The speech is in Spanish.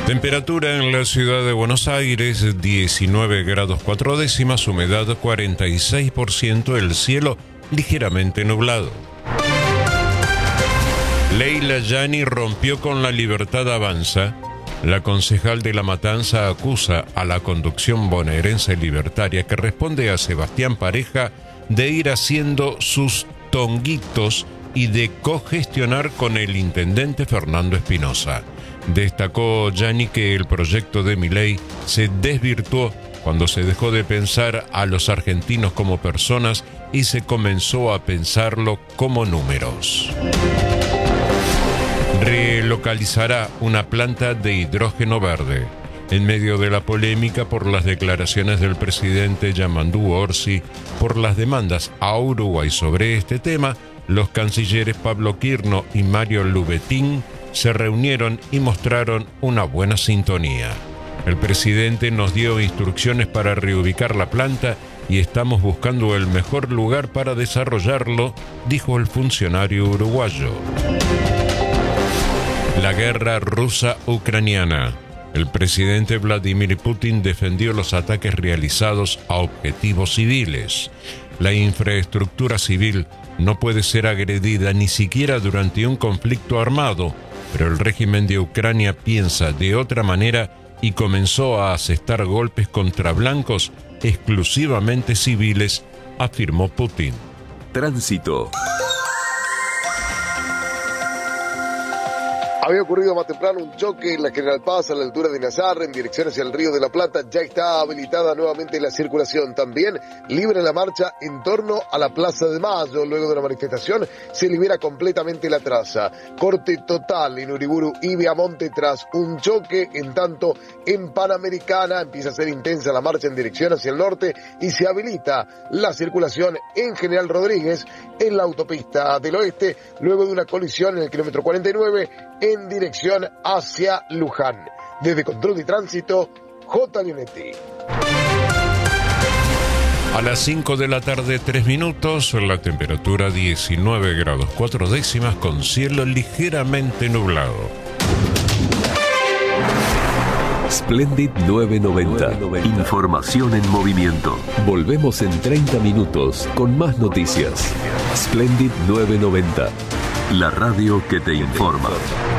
Temperatura en la ciudad de Buenos Aires, 19 grados 4 décimas, humedad 46%, el cielo ligeramente nublado. Leila Yani rompió con La Libertad Avanza. La concejal de La Matanza acusa a la conducción bonaerense libertaria, que responde a Sebastián Pareja, de ir haciendo sus tonguitos y de cogestionar con el intendente Fernando Espinosa. Destacó Yani que el proyecto de Milei se desvirtuó cuando se dejó de pensar a los argentinos como personas y se comenzó a pensarlo como números. Relocalizará una planta de hidrógeno verde. En medio de la polémica por las declaraciones del presidente Yamandú Orsi por las demandas a Uruguay sobre este tema, los cancilleres Pablo Quirno y Mario Lubetín se reunieron y mostraron una buena sintonía. El presidente nos dio instrucciones para reubicar la planta y estamos buscando el mejor lugar para desarrollarlo, dijo el funcionario uruguayo. La guerra rusa-ucraniana. El presidente Vladimir Putin defendió los ataques realizados a objetivos civiles. La infraestructura civil no puede ser agredida ni siquiera durante un conflicto armado, pero el régimen de Ucrania piensa de otra manera y comenzó a asestar golpes contra blancos exclusivamente civiles, afirmó Putin. Tránsito. Había ocurrido más temprano un choque en la General Paz a la altura de Nazar en dirección hacia el Río de la Plata. Ya está habilitada nuevamente la circulación. También libre la marcha en torno a la Plaza de Mayo. Luego de la manifestación se libera completamente la traza. Corte total en Uriburu y Viamonte tras un choque. En tanto, en Panamericana empieza a ser intensa la marcha en dirección hacia el norte y se habilita la circulación en General Rodríguez en la autopista del oeste luego de una colisión en el kilómetro 49 en dirección hacia Luján. Desde Control de Tránsito, J. Leonetti. A las 5 de la tarde, 3 minutos, la temperatura 19 grados 4 décimas con cielo ligeramente nublado. Splendid 990. Información en movimiento. Volvemos en 30 minutos con más noticias. Splendid 990. La radio que te informa.